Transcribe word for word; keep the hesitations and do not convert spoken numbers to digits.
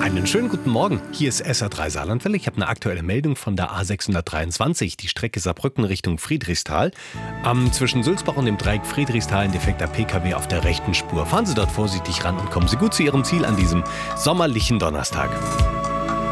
Einen schönen guten Morgen. Hier ist S R drei Saarlandwelle. Ich habe eine aktuelle Meldung von der A sechshundertdreiundzwanzig, die Strecke Saarbrücken Richtung Friedrichsthal. Ähm, zwischen Sulzbach und dem Dreieck Friedrichsthal ein defekter P K W auf der rechten Spur. Fahren Sie dort vorsichtig ran und kommen Sie gut zu Ihrem Ziel an diesem sommerlichen Donnerstag.